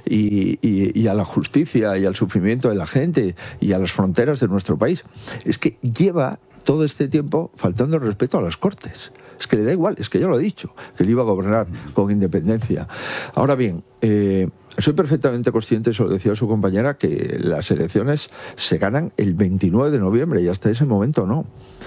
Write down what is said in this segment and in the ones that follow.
y a la justicia y al sufrimiento de la gente y a las fronteras de nuestro país. Es que lleva todo este tiempo faltando el respeto a las Cortes. Es que le da igual, es que ya lo he dicho, que él iba a gobernar con independencia. Ahora bien, soy perfectamente consciente, eso lo decía su compañera, que las elecciones se ganan el 29 de noviembre y hasta ese momento no.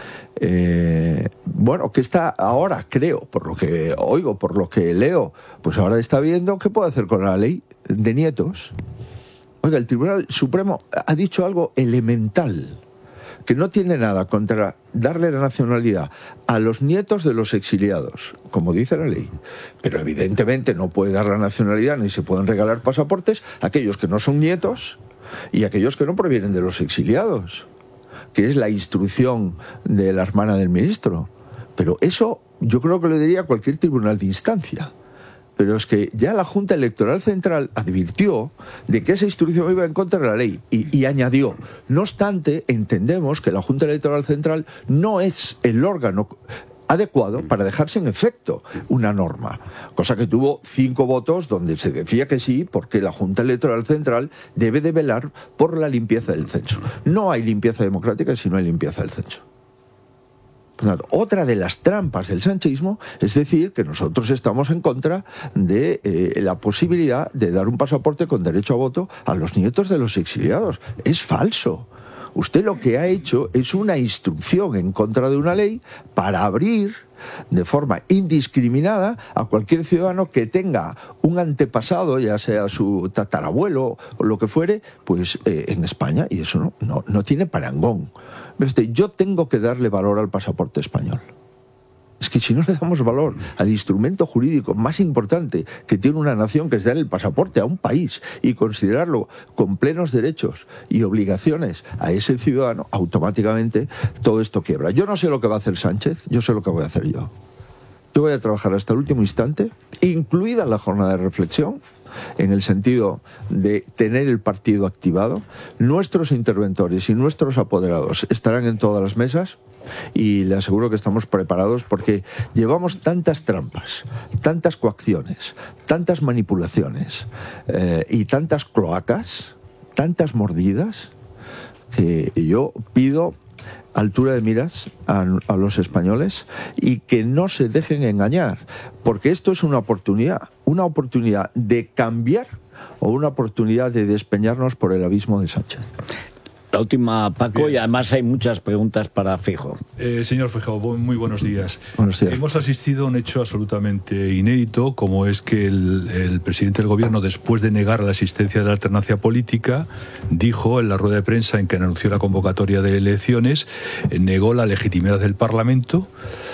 Bueno, que está ahora, creo, por lo que oigo, por lo que leo, pues ahora está viendo qué puede hacer con la ley de nietos. Oiga, el Tribunal Supremo ha dicho algo elemental, que no tiene nada contra darle la nacionalidad a los nietos de los exiliados, como dice la ley, pero evidentemente no puede dar la nacionalidad ni se pueden regalar pasaportes a aquellos que no son nietos y a aquellos que no provienen de los exiliados, que es la instrucción de la hermana del ministro. Pero eso yo creo que lo diría cualquier tribunal de instancia. Pero es que ya la Junta Electoral Central advirtió de que esa instrucción iba en contra de la ley y añadió, no obstante, entendemos que la Junta Electoral Central no es el órgano adecuado para dejar sin efecto una norma, cosa que tuvo 5 votos donde se decía que sí, porque la Junta Electoral Central debe de velar por la limpieza del censo. No hay limpieza democrática si no hay limpieza del censo. Otra de las trampas del sanchismo es decir que nosotros estamos en contra de la posibilidad de dar un pasaporte con derecho a voto a los nietos de los exiliados. Es falso. Usted lo que ha hecho es una instrucción en contra de una ley para abrir de forma indiscriminada a cualquier ciudadano que tenga un antepasado, ya sea su tatarabuelo o lo que fuere, pues en España, y eso no tiene parangón. Yo tengo que darle valor al pasaporte español. Es que si no le damos valor al instrumento jurídico más importante que tiene una nación, que es dar el pasaporte a un país y considerarlo con plenos derechos y obligaciones a ese ciudadano, automáticamente todo esto quiebra. Yo no sé lo que va a hacer Sánchez, yo sé lo que voy a hacer yo. Yo voy a trabajar hasta el último instante, incluida la jornada de reflexión, en el sentido de tener el partido activado. Nuestros interventores y nuestros apoderados estarán en todas las mesas y le aseguro que estamos preparados porque llevamos tantas trampas, tantas coacciones, tantas manipulaciones y tantas cloacas, tantas mordidas, que yo pido altura de miras a los españoles y que no se dejen engañar, porque esto es una oportunidad de cambiar o una oportunidad de despeñarnos por el abismo de Sánchez. La última, Paco. Bien. Y además hay muchas preguntas para Feijóo. Señor Feijóo, muy buenos días. Buenos días. Hemos asistido a un hecho absolutamente inédito, como es que el presidente del gobierno, después de negar la existencia de la alternancia política, dijo en la rueda de prensa en que anunció la convocatoria de elecciones, negó la legitimidad del Parlamento.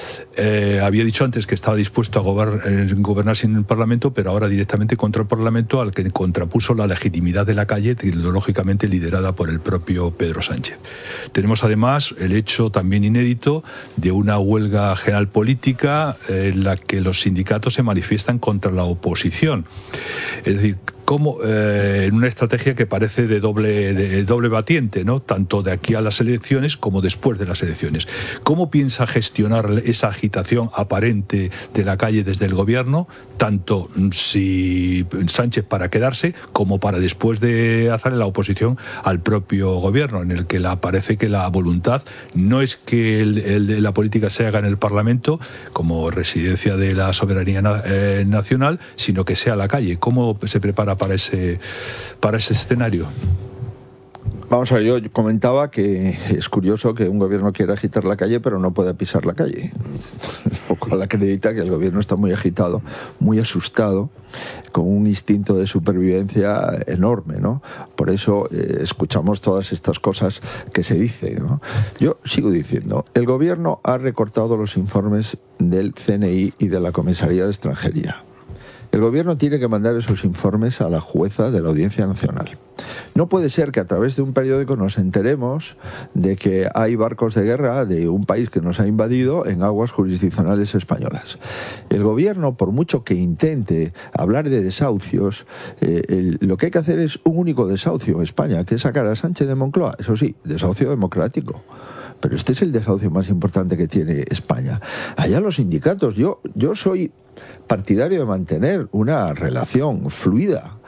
Había dicho antes que estaba dispuesto a gobernar sin el Parlamento, pero ahora directamente contra el Parlamento, al que contrapuso la legitimidad de la calle, ideológicamente liderada por el propio Pedro Sánchez. Tenemos además el hecho también inédito de una huelga general política en la que los sindicatos se manifiestan contra la oposición. Es decir, como en una estrategia que parece de doble batiente, ¿no? Tanto de aquí a las elecciones como después de las elecciones. ¿Cómo piensa gestionar esa agitación aparente de la calle desde el gobierno, tanto si Sánchez para quedarse como para después de hacerle la oposición al propio gobierno, en el que parece que la voluntad no es que la política se haga en el Parlamento como residencia de la soberanía nacional, sino que sea la calle? ¿Cómo se prepara para ese escenario? Vamos a ver, yo comentaba que es curioso que un gobierno quiera agitar la calle pero no pueda pisar la calle, lo cual acredita que el gobierno está muy agitado, muy asustado, con un instinto de supervivencia enorme, ¿no? Por eso escuchamos todas estas cosas que se dicen, ¿no? Yo sigo diciendo, el gobierno ha recortado los informes del CNI y de la Comisaría de Extranjería. El gobierno tiene que mandar esos informes a la jueza de la Audiencia Nacional. No puede ser que a través de un periódico nos enteremos de que hay barcos de guerra de un país que nos ha invadido en aguas jurisdiccionales españolas. El gobierno, por mucho que intente hablar de desahucios, lo que hay que hacer es un único desahucio en España, que es sacar a Sánchez de Moncloa. Eso sí, desahucio democrático. Pero este es el desahucio más importante que tiene España. Allá los sindicatos, yo soy partidario de mantener una relación fluida